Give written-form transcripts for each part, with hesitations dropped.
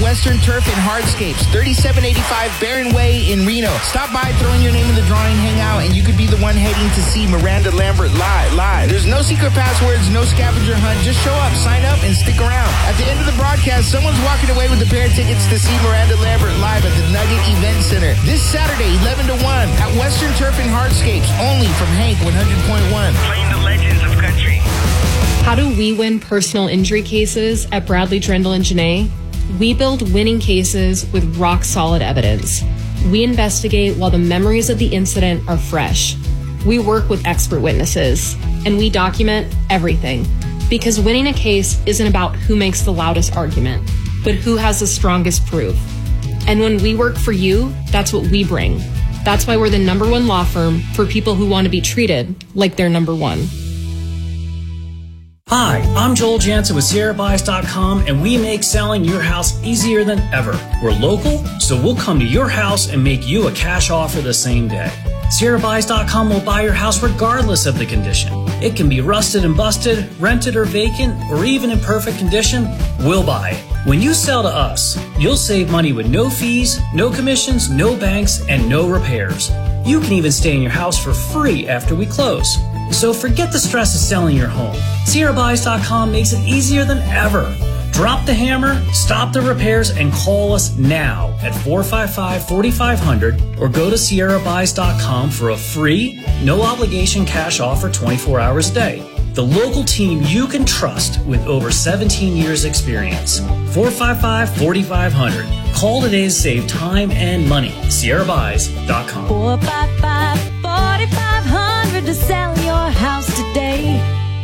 Western Turf and Hardscapes, 3785 Barron Way in Reno. Stop by, throw in your name in the drawing, hang out, and you could be the one heading to see Miranda Lambert live. There's no secret passwords, no scavenger hunt. Just show up, sign up, and stick around. At the end of the broadcast, someone's walking away with a pair of tickets to see Miranda Lambert live at the Nugget Event Center. This Saturday, 11 to 1 at Western Turf and Hardscapes, only from Hank 100.1. Playing the legends of country. How do we win personal injury cases at Bradley, Drendel, and Janae? We build winning cases with rock-solid evidence. We investigate while the memories of the incident are fresh. We work with expert witnesses, and we document everything. Because winning a case isn't about who makes the loudest argument, but who has the strongest proof. And when we work for you, that's what we bring. That's why we're the #1 law firm for people who want to be treated like they're number one. Hi, I'm Joel Jansen with SierraBuys.com, and we make selling your house easier than ever. We're local, so we'll come to your house and make you a cash offer the same day. SierraBuys.com will buy your house regardless of the condition. It can be rusted and busted, rented or vacant, or even in perfect condition. We'll buy it. When you sell to us, you'll save money with no fees, no commissions, no banks, and no repairs. You can even stay in your house for free after we close. So forget the stress of selling your home. SierraBuys.com makes it easier than ever. Drop the hammer, stop the repairs, and call us now at 455-4500 or go to SierraBuys.com for a free, no-obligation cash offer 24 hours a day. The local team you can trust with over 17 years experience. 455-4500. Call today to save time and money. SierraBuys.com. 455-4500 to sell your house today.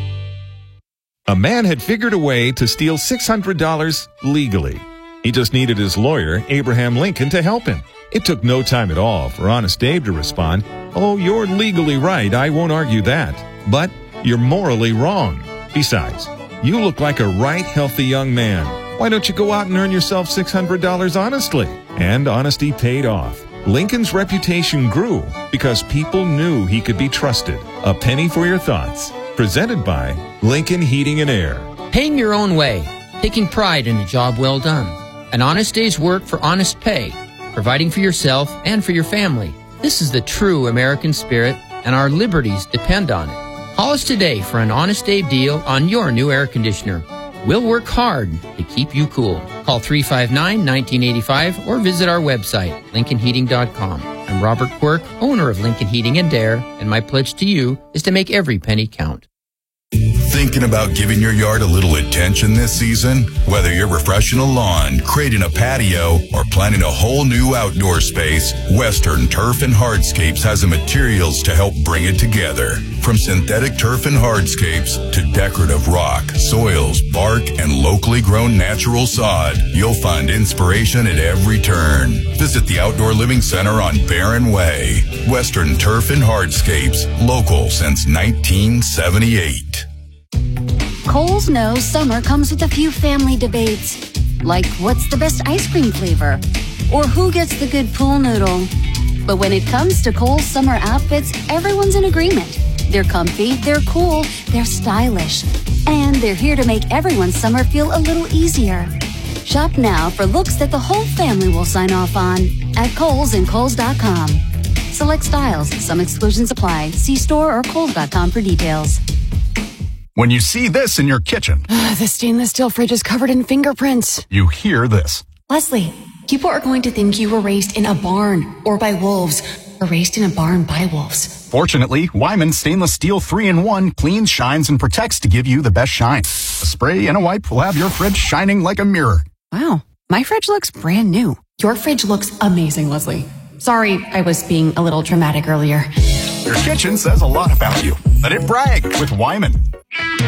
A man had figured a way to steal $600 legally. He just needed his lawyer, Abraham Lincoln, to help him. It took no time at all for Honest Dave to respond, "Oh, you're legally right, I won't argue that. But you're morally wrong. Besides, you look like a right healthy young man. Why don't you go out and earn yourself $600 honestly?" And honesty paid off. Lincoln's reputation grew because people knew he could be trusted. A penny for your thoughts. Presented by Lincoln Heating and Air. Paying your own way. Taking pride in a job well done. An honest day's work for honest pay. Providing for yourself and for your family. This is the true American spirit, and our liberties depend on it. Call us today for an Honest Dave deal on your new air conditioner. We'll work hard to keep you cool. Call 359-1985 or visit our website, LincolnHeating.com. I'm Robert Quirk, owner of Lincoln Heating and Air, and my pledge to you is to make every penny count. Thinking about giving your yard a little attention this season? Whether you're refreshing a lawn, creating a patio, or planting a whole new outdoor space, Western Turf and Hardscapes has the materials to help bring it together. From synthetic turf and hardscapes to decorative rock, soils, bark, and locally grown natural sod, you'll find inspiration at every turn. Visit the Outdoor Living Center on Barron Way. Western Turf and Hardscapes, local since 1978. Kohl's knows summer comes with a few family debates, like what's the best ice cream flavor, or who gets the good pool noodle. But when it comes to Kohl's summer outfits, everyone's in agreement. They're comfy, they're cool, they're stylish, and they're here to make everyone's summer feel a little easier. Shop now for looks that the whole family will sign off on at Kohl's and Kohl's.com. Select styles, some exclusions apply. See store or Kohl's.com for details. When you see this in your kitchen, the stainless steel fridge is covered in fingerprints. You hear this. Leslie, people are going to think you were raised in a barn or by wolves, or raised in a barn by wolves. Fortunately, Wyman Stainless Steel 3-in-1 cleans, shines, and protects to give you the best shine. A spray and a wipe will have your fridge shining like a mirror. Wow, my fridge looks brand new. Your fridge looks amazing, Leslie. Sorry, I was being a little dramatic earlier. Your kitchen says a lot about you. Let it brag with Wyman.